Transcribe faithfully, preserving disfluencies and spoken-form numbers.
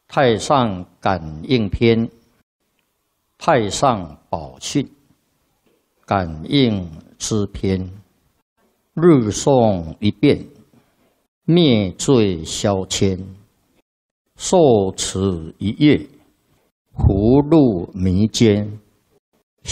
太上感应篇，太上宝训，感应之篇，日诵一遍，灭罪消愆，受持一月，福禄弥坚。